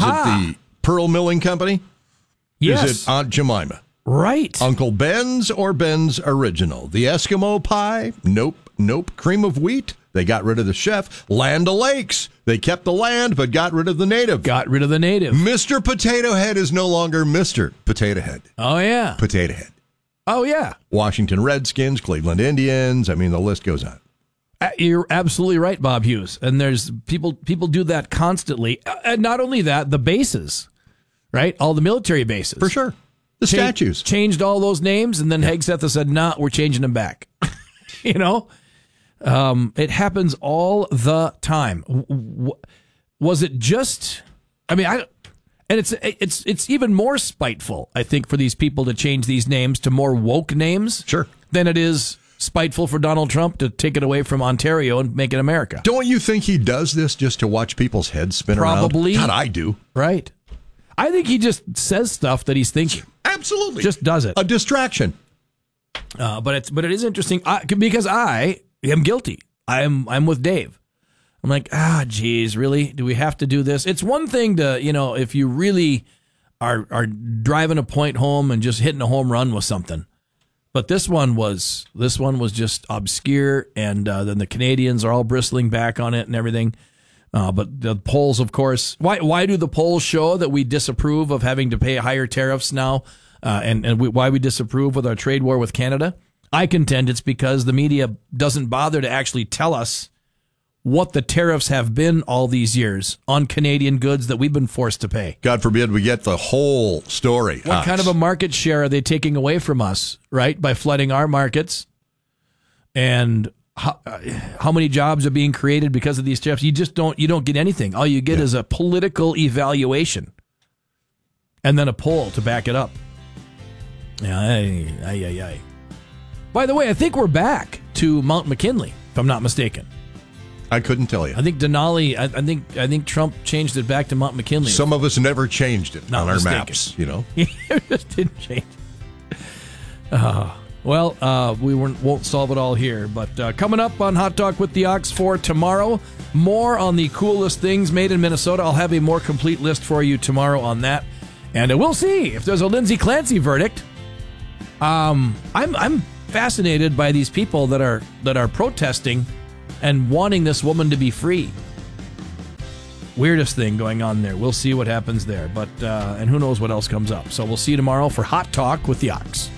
it the Pearl Milling Company? Yes. Is it Aunt Jemima? Right. Uncle Ben's or Ben's Original? The Eskimo pie? Nope. Cream of wheat? They got rid of the chef. Land O'Lakes. They kept the land, but got rid of the native. Mr. Potato Head is no longer Mr. Potato Head. Oh, yeah. Potato Head. Oh, yeah. Washington Redskins, Cleveland Indians. I mean, the list goes on. You're absolutely right, Bob Hughes. And there's people do that constantly. And not only that, the bases, right? All the military bases. For sure. The statues. Changed all those names, and then Hegseth said, nah, we're changing them back. You know? It happens all the time. Was it just... I mean, and it's even more spiteful, I think, for these people to change these names to more woke names. Sure. Than it is spiteful for Donald Trump to take it away from Ontario and make it America. Don't you think he does this just to watch people's heads spin Probably. around? God, I do. Right. I think he just says stuff that he's thinking. Absolutely. Just does it. A distraction. But it is interesting because I am guilty. I'm with Dave. I'm like, geez, really? Do we have to do this? It's one thing to, if you really are driving a point home and just hitting a home run with something. But this one was just obscure, and then the Canadians are all bristling back on it and everything. But the polls, of course, why do the polls show that we disapprove of having to pay higher tariffs now, and why we disapprove with our trade war with Canada? I contend it's because the media doesn't bother to actually tell us what the tariffs have been all these years on Canadian goods that we've been forced to pay. God forbid we get the whole story. What kind of a market share are they taking away from us, right, by flooding our markets? And how many jobs are being created because of these tariffs? You don't get anything. All you get is a political evaluation and then a poll to back it up. Yeah. By the way, I think we're back to Mount McKinley, if I'm not mistaken. I couldn't tell you. I think Denali. I think Trump changed it back to Mount McKinley. Some of us never changed it Not on our mistaken. maps. It just didn't change. We won't solve it all here. But coming up on Hot Talk with the Ox for tomorrow, more on the coolest things made in Minnesota. I'll have a more complete list for you tomorrow on that, and we'll see if there's a Lindsay Clancy verdict. I'm fascinated by these people that are protesting and wanting this woman to be free. Weirdest thing going on there. We'll see what happens there. But and who knows what else comes up. So we'll see you tomorrow for Hot Talk with the Ox.